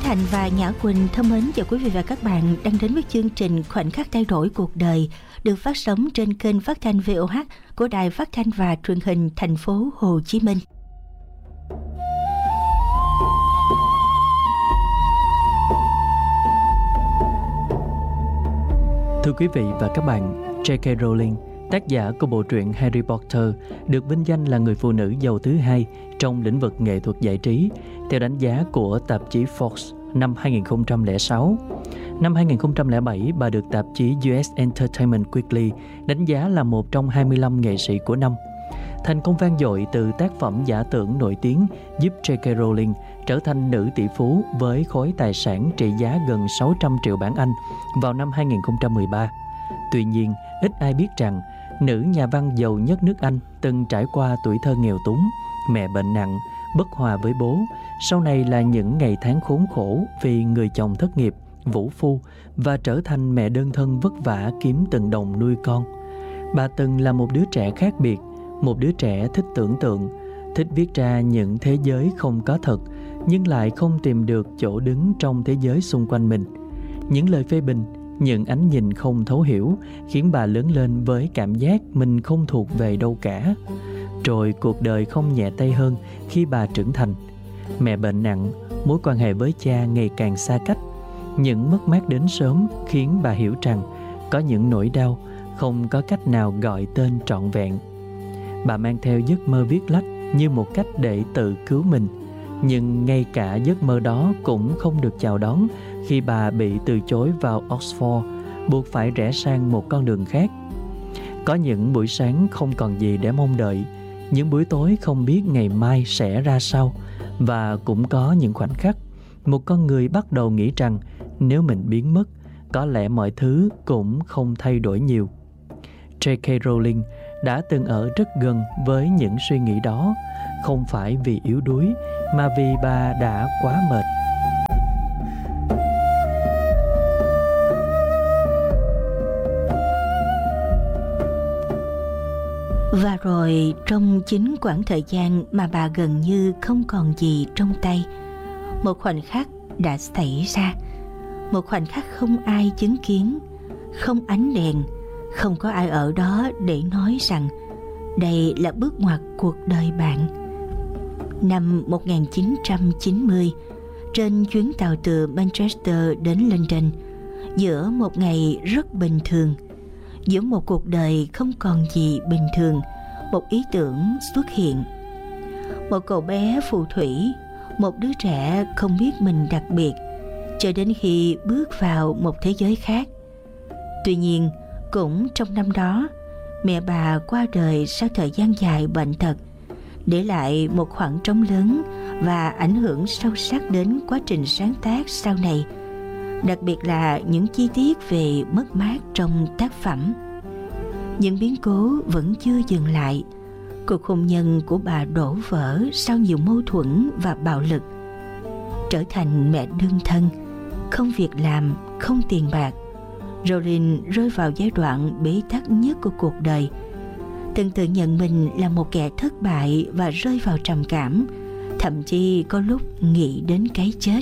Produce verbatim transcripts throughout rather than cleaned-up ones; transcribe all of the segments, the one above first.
Thành và Nhã Quỳnh thân mến chào quý vị và các bạn đang đến với chương trình Khoảnh khắc thay đổi cuộc đời được phát sóng trên kênh phát thanh vê o hát của Đài Phát thanh và Truyền hình thành phố Hồ Chí Minh. Thưa quý vị và các bạn, J K Rowling, tác giả của bộ truyện Harry Potter, được vinh danh là người phụ nữ giàu thứ hai trong lĩnh vực nghệ thuật giải trí, theo đánh giá của tạp chí Forbes năm hai không không sáu. Năm hai không không bảy, bà được tạp chí U S Entertainment Weekly đánh giá là một trong hai mươi lăm nghệ sĩ của năm. Thành công vang dội từ tác phẩm giả tưởng nổi tiếng giúp J K Rowling trở thành nữ tỷ phú với khối tài sản trị giá gần sáu trăm triệu bảng Anh vào năm hai không một ba. Tuy nhiên, ít ai biết rằng nữ nhà văn giàu nhất nước Anh từng trải qua tuổi thơ nghèo túng, mẹ bệnh nặng, bất hòa với bố, sau này là những ngày tháng khốn khổ vì người chồng thất nghiệp, vũ phu và trở thành mẹ đơn thân vất vả kiếm từng đồng nuôi con. Bà từng là một đứa trẻ khác biệt, một đứa trẻ thích tưởng tượng, thích viết ra những thế giới không có thật, nhưng lại không tìm được chỗ đứng trong thế giới xung quanh mình. Những lời phê bình, những ánh nhìn không thấu hiểu khiến bà lớn lên với cảm giác mình không thuộc về đâu cả. Rồi cuộc đời không nhẹ tay hơn khi bà trưởng thành. Mẹ bệnh nặng, mối quan hệ với cha ngày càng xa cách. Những mất mát đến sớm khiến bà hiểu rằng có những nỗi đau không có cách nào gọi tên trọn vẹn. Bà mang theo giấc mơ viết lách như một cách để tự cứu mình. Nhưng ngay cả giấc mơ đó cũng không được chào đón khi bà bị từ chối vào Oxford, buộc phải rẽ sang một con đường khác. Có những buổi sáng không còn gì để mong đợi, những buổi tối không biết ngày mai sẽ ra sao, và cũng có những khoảnh khắc một con người bắt đầu nghĩ rằng nếu mình biến mất, có lẽ mọi thứ cũng không thay đổi nhiều. J K Rowling đã từng ở rất gần với những suy nghĩ đó, không phải vì yếu đuối mà vì bà đã quá mệt. Và rồi trong chính quãng thời gian mà bà gần như không còn gì trong tay, một khoảnh khắc đã xảy ra. Một khoảnh khắc không ai chứng kiến, không ánh đèn, không có ai ở đó để nói rằng đây là bước ngoặt cuộc đời bạn. Năm một nghìn chín trăm chín mươi, trên chuyến tàu từ Manchester đến London, giữa một ngày rất bình thường, giữa một cuộc đời không còn gì bình thường, một ý tưởng xuất hiện. Một cậu bé phù thủy, một đứa trẻ không biết mình đặc biệt, cho đến khi bước vào một thế giới khác. Tuy nhiên, cũng trong năm đó, mẹ bà qua đời sau thời gian dài bệnh tật, để lại một khoảng trống lớn và ảnh hưởng sâu sắc đến quá trình sáng tác sau này, đặc biệt là những chi tiết về mất mát trong tác phẩm. Những biến cố vẫn chưa dừng lại. Cuộc hôn nhân của bà đổ vỡ sau nhiều mâu thuẫn và bạo lực. Trở thành mẹ đơn thân, không việc làm, không tiền bạc, Rowling rơi vào giai đoạn bế tắc nhất của cuộc đời. Từng tự nhận mình là một kẻ thất bại và rơi vào trầm cảm, thậm chí có lúc nghĩ đến cái chết.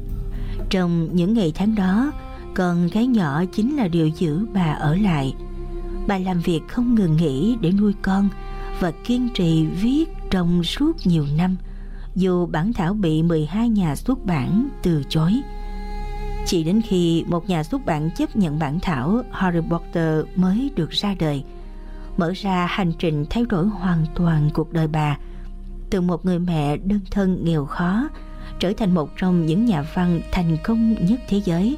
Trong những ngày tháng đó, con gái nhỏ chính là điều giữ bà ở lại. Bà làm việc không ngừng nghỉ để nuôi con và kiên trì viết trong suốt nhiều năm, dù bản thảo bị mười hai nhà xuất bản từ chối. Chỉ đến khi một nhà xuất bản chấp nhận bản thảo, Harry Potter mới được ra đời, mở ra hành trình thay đổi hoàn toàn cuộc đời bà, từ một người mẹ đơn thân nghèo khó trở thành một trong những nhà văn thành công nhất thế giới.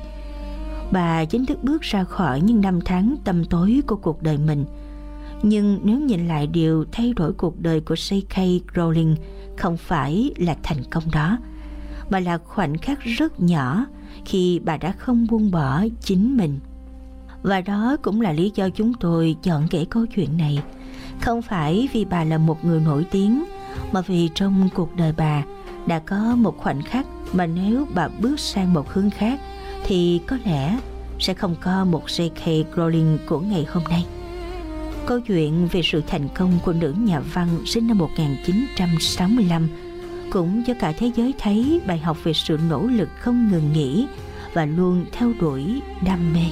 Bà chính thức bước ra khỏi những năm tháng tăm tối của cuộc đời mình. Nhưng nếu nhìn lại điều thay đổi cuộc đời của J K Rowling không phải là thành công đó, mà là khoảnh khắc rất nhỏ khi bà đã không buông bỏ chính mình. Và đó cũng là lý do chúng tôi chọn kể câu chuyện này. Không phải vì bà là một người nổi tiếng, mà vì trong cuộc đời bà đã có một khoảnh khắc mà nếu bà bước sang một hướng khác thì có lẽ sẽ không có một J K Rowling của ngày hôm nay. Câu chuyện về sự thành công của nữ nhà văn sinh năm một nghìn chín trăm sáu mươi lăm cũng cho cả thế giới thấy bài học về sự nỗ lực không ngừng nghỉ và luôn theo đuổi đam mê.